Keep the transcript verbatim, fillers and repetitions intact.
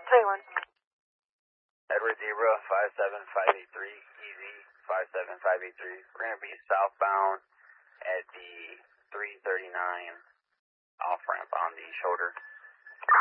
twenty-one. Edward Zebra, five seven five eight three, E Z, five seven five eight three. We're going to be southbound at the three thirty-nine off-ramp on the shoulder.